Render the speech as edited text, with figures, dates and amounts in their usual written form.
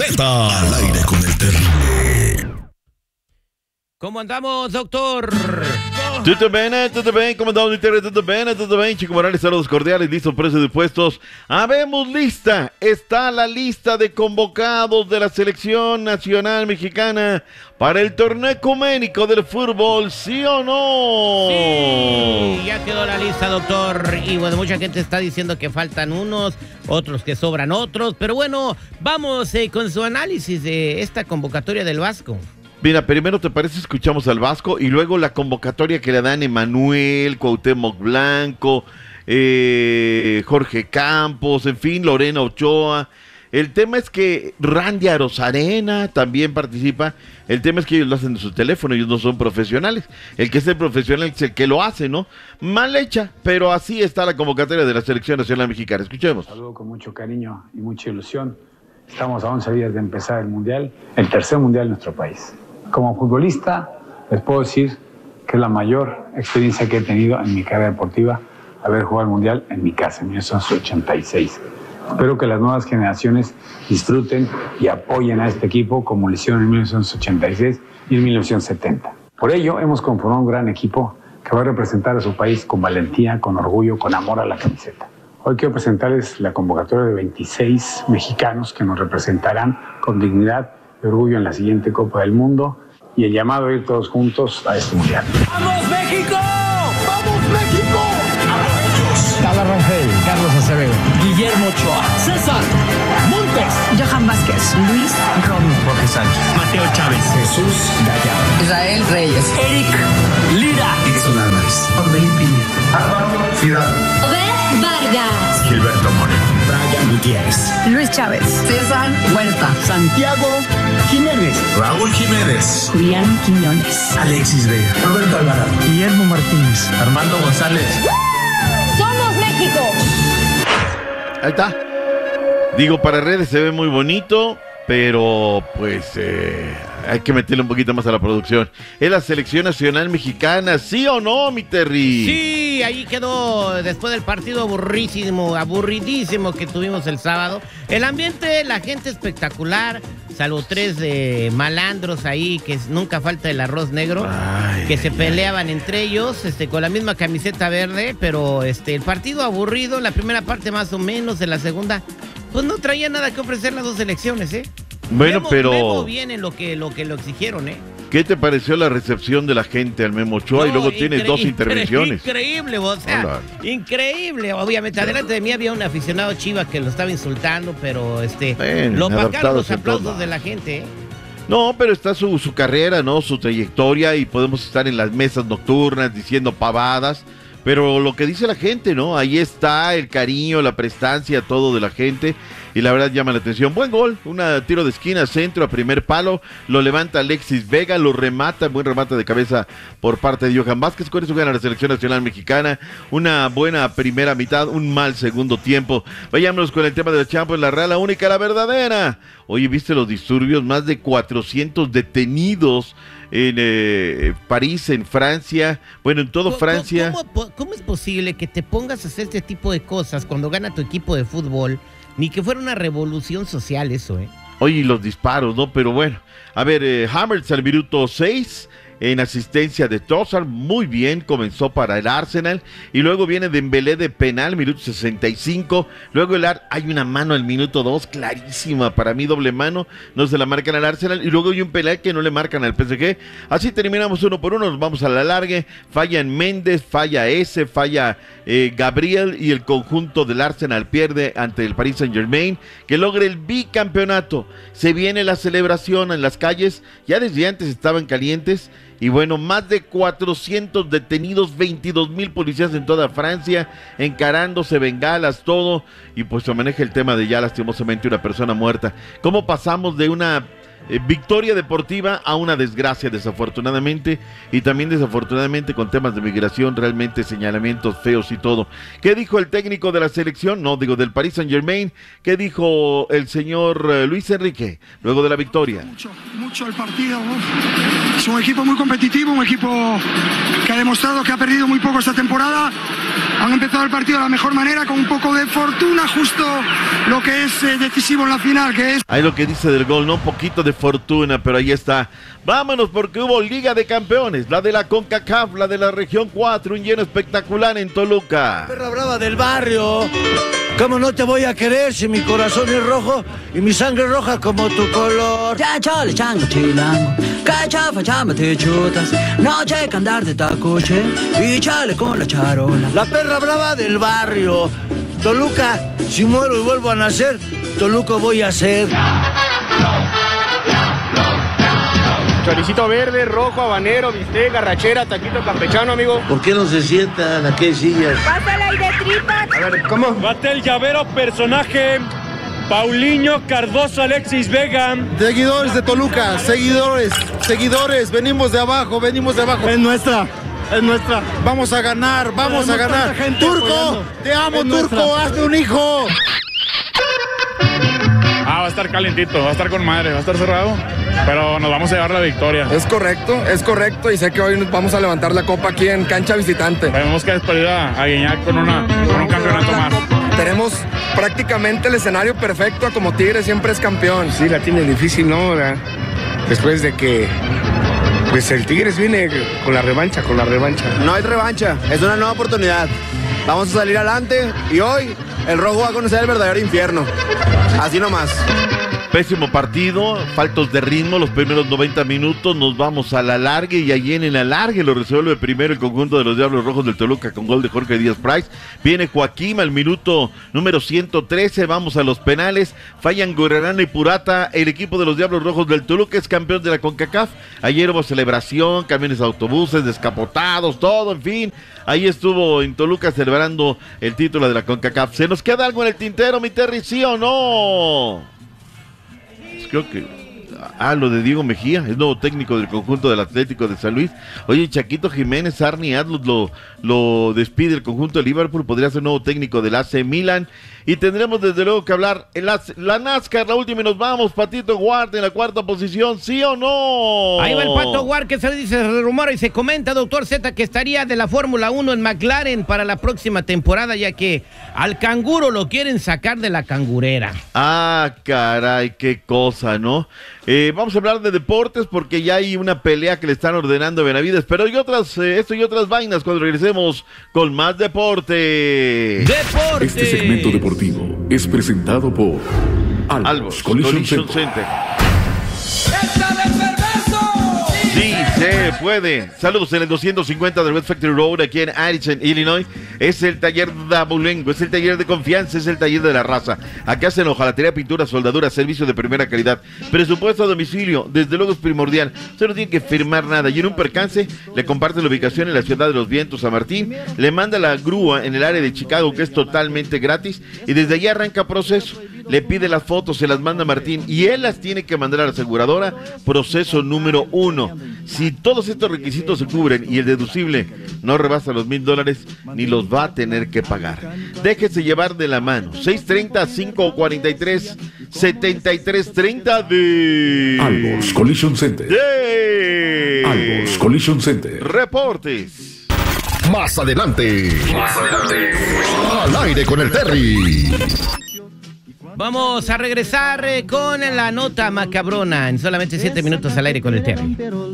Al aire con el terrible. ¿Cómo andamos, doctor? Tutto bene, ¿cómo andamos, tutto bene, Chico Morales, saludos cordiales, listos, precios de puestos. Habemos lista, está la lista de convocados de la selección nacional mexicana para el torneo ecuménico del fútbol, ¿sí o no? Sí, ya quedó la lista, doctor. Y bueno, mucha gente está diciendo que faltan unos, otros que sobran otros. Pero bueno, vamos con su análisis de esta convocatoria del Vasco. Mira, primero, ¿te parece? Escuchamos al Vasco y luego la convocatoria que le dan Emanuel, Cuauhtémoc Blanco, Jorge Campos, en fin, Lorena Ochoa. El tema es que Randy Arozarena también participa. El tema es que ellos lo hacen de su teléfono, ellos no son profesionales. El que es el profesional es el que lo hace, ¿no? Mal hecha, pero así está la convocatoria de la Selección Nacional Mexicana. Escuchemos. Saludo con mucho cariño y mucha ilusión. Estamos a 11 días de empezar el Mundial, el tercer Mundial de nuestro país. Como futbolista, les puedo decir que es la mayor experiencia que he tenido en mi carrera deportiva, haber jugado el Mundial en mi casa, en 1986. Espero que las nuevas generaciones disfruten y apoyen a este equipo como lo hicieron en 1986 y en 1970. Por ello, hemos conformado un gran equipo que va a representar a su país con valentía, con orgullo, con amor a la camiseta. Hoy quiero presentarles la convocatoria de 26 mexicanos que nos representarán con dignidad y orgullo en la siguiente Copa del Mundo y el llamado a ir todos juntos a este Mundial. ¡Vamos, México! ¡Vamos, México! Carla Rangel, Carlos Acevedo, Guillermo Ochoa, César Montes, Johan Vázquez, Luis Romo, Jorge Sánchez, Mateo Chávez, Jesús Gallardo, Israel Reyes, Eric Lira, Edson Álvarez, Orbelín Piña, Armando Fidalgo, Obed Vargas, Gilberto Moreno, Brian Gutiérrez, Luis Chávez, César Huerta, Santiago Jiménez, Raúl Jiménez, Julián Quiñones, Alexis Vega, Roberto Alvarado, Guillermo Martínez, Armando González. ¡Somos México! Ahí está. Digo, para redes se ve muy bonito, pero pues hay que meterle un poquito más a la producción. ¿Es la Selección Nacional Mexicana, sí o no, mi Terry? Sí, ahí quedó después del partido aburridísimo que tuvimos el sábado. El ambiente, la gente espectacular, salvo 3 malandros ahí, que nunca falta el arroz negro, que se peleaban entre ellos, con la misma camiseta verde, pero el partido aburrido, la primera parte más o menos, en la segunda, pues no traía nada que ofrecer las dos selecciones, Bueno, pero Memo bien en lo que lo exigieron, ¿qué te pareció la recepción de la gente al Memo Ochoa? Y luego tiene 2 intervenciones. Increíble, o sea, Hola. increíble. Obviamente, adelante de mí había un aficionado Chivas que lo estaba insultando, pero Bueno, lo opacaron adaptados los en aplausos todo. de la gente, No, pero está su carrera, ¿no? Su trayectoria y podemos estar en las mesas nocturnas diciendo pavadas. Pero lo que dice la gente, ¿no? Ahí está el cariño, la prestancia, todo de la gente. Y la verdad llama la atención. Buen gol, un tiro de esquina, centro a primer palo. Lo levanta Alexis Vega, lo remata, buen remate de cabeza por parte de Johan Vázquez. Con eso gana la Selección Nacional Mexicana. Una buena primera mitad, un mal segundo tiempo. Vayámonos con el tema de la Champions, la Real, la única, la verdadera. Oye, ¿viste los disturbios? Más de 400 detenidos en París, en Francia, bueno, en todo Francia. ¿Cómo es posible que te pongas a hacer este tipo de cosas cuando gana tu equipo de fútbol? Ni que fuera una revolución social eso, Oye, y los disparos, ¿no? Pero bueno, a ver, Havertz al minuto 6, en asistencia de Trossard, muy bien, comenzó para el Arsenal, y luego viene Dembélé de penal, minuto 65, luego hay una mano al minuto 2, clarísima, para mí doble mano, no se la marcan al Arsenal, y luego hay un penal que no le marcan al PSG, así terminamos 1 por 1, nos vamos a la largue, falla Méndez, falla falla Gabriel, y el conjunto del Arsenal pierde ante el Paris Saint-Germain, que logra el bicampeonato. Se viene la celebración en las calles, ya desde antes estaban calientes, y bueno, más de 400 detenidos, 22,000 policías en toda Francia, encarándose, bengalas, todo, y pues se maneja el tema de ya lastimosamente una persona muerta. ¿Cómo pasamos de una victoria deportiva a una desgracia, desafortunadamente, y también desafortunadamente con temas de migración, realmente señalamientos feos y todo? ¿Qué dijo el técnico de la selección? No, digo, del Paris Saint-Germain. ¿Qué dijo el señor Luis Enrique luego de la victoria? Mucho mucho el partido. Es un equipo muy competitivo, un equipo que ha demostrado que ha perdido muy poco esta temporada. Han empezado el partido de la mejor manera, con un poco de fortuna, justo lo que es decisivo en la final, que es... Ahí lo que dice del gol, ¿no? Un poquito de fortuna, pero ahí está. Vámonos porque hubo Liga de Campeones, la de la CONCACAF, la de la Región 4, un lleno espectacular en Toluca. Perra brava del barrio. ¿Cómo no te voy a querer si mi corazón es rojo y mi sangre roja como tu color? Ya chole chango chilango, cachafa chama te chutas, noche que andar de tacoche y chale con la charola. La perra brava del barrio. Toluca, si muero y vuelvo a nacer, Toluca voy a ser. Choricito verde, rojo, habanero, bistec, arrachera, taquito campechano, amigo. ¿Por qué no se sientan? ¿A qué sillas? Pásale y de tripa. A ver, ¿cómo? Batel Llavero, personaje Paulinho Cardoso, Alexis Vega. Seguidores de Toluca, seguidores, venimos de abajo. Es nuestra. Vamos a ganar. Turco, apoyando. Te amo, Turco, hazme un hijo. Va a estar calentito, va a estar con madre, va a estar cerrado, pero nos vamos a llevar la victoria. Es correcto, y sé que hoy nos vamos a levantar la copa aquí en cancha visitante. Tenemos que despedir a Guiñac con un campeonato más. Tenemos prácticamente el escenario perfecto a como Tigres siempre es campeón. Sí, la tiene difícil, ¿no? Después de que pues el Tigres viene con la revancha. No hay revancha, es una nueva oportunidad. Vamos a salir adelante y hoy el rojo va a conocer el verdadero infierno. Así nomás. Pésimo partido, faltos de ritmo los primeros 90 minutos, nos vamos a la largue y allí en el alargue lo resuelve primero el conjunto de los Diablos Rojos del Toluca con gol de Jorge Díaz Price. Viene Joaquín al minuto número 113, vamos a los penales, fallan Guerrerano y Purata, el equipo de los Diablos Rojos del Toluca es campeón de la CONCACAF. Ayer hubo celebración, camiones de autobuses, descapotados, todo, en fin. Ahí estuvo en Toluca celebrando el título de la CONCACAF. ¿Se nos queda algo en el tintero, mi Terry, sí o no? Creo que lo de Diego Mejía, es nuevo técnico del conjunto del Atlético de San Luis. Oye, Chaquito Jiménez, Arni Adlos lo despide el conjunto de Liverpool, podría ser nuevo técnico del AC Milan. Y tendremos desde luego que hablar en la NASCAR, la última, y nos vamos. Patito Ward en la cuarta posición, ¿sí o no? Ahí va el Pato Ward, que se dice, se rumora y se comenta, doctor Z, que estaría de la Fórmula 1 en McLaren para la próxima temporada, ya que al canguro lo quieren sacar de la cangurera. Ah, caray, qué cosa, ¿no? Vamos a hablar de deportes porque ya hay una pelea que le están ordenando a Benavides, pero hay otras, esto y otras vainas cuando regresemos con más deporte. Este segmento deportivo es presentado por Albos Collision Center. Sí, se puede. Saludos en el 250 del West Factory Road, aquí en Addison, Illinois. Es el taller de Abulengo, es el taller de confianza, es el taller de la raza. Acá hacen hojalatería, pintura, soldadura, servicio de primera calidad. Presupuesto a domicilio, desde luego es primordial. Usted no tiene que firmar nada. Y en un percance, le comparte la ubicación en la Ciudad de los Vientos, San Martín. Le manda la grúa en el área de Chicago, que es totalmente gratis. Y desde allí arranca proceso. Le pide las fotos, se las manda Martín y él las tiene que mandar a la aseguradora. Proceso número 1. Si todos estos requisitos se cubren y el deducible no rebasa los $1,000, ni los va a tener que pagar. Déjese llevar de la mano. 630-543-7330 de Albos Collision Center. Albos Collision Center. Reportes. Más adelante. Al aire con el Terry. Vamos a regresar con la nota macabrona en solamente 7 minutos al aire con el Terry.